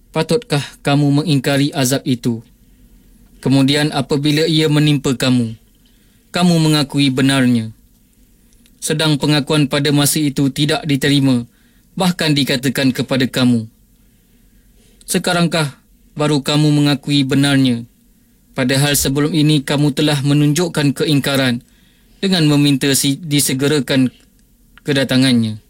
Patutkah kamu mengingkari azab itu? Kemudian apabila ia menimpa kamu, kamu mengakui benarnya. Sedang pengakuan pada masa itu tidak diterima, bahkan dikatakan kepada kamu, sekarangkah baru kamu mengakui benarnya? Padahal sebelum ini kamu telah menunjukkan keingkaran dengan meminta disegerakan kedatangannya.